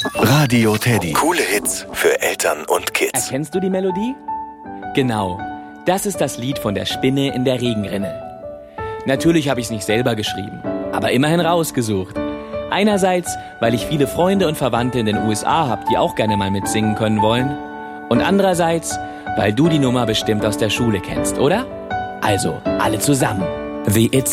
Radio Teddy. Coole Hits für Eltern und Kids. Erkennst du die Melodie? Genau, das ist das Lied von der Spinne in der Regenrinne. Natürlich habe ich es nicht selber geschrieben, aber immerhin rausgesucht. Einerseits, weil ich viele Freunde und Verwandte in den USA habe, die auch gerne mal mitsingen können wollen. Und andererseits, weil du die Nummer bestimmt aus der Schule kennst, oder? Also, alle zusammen. The It's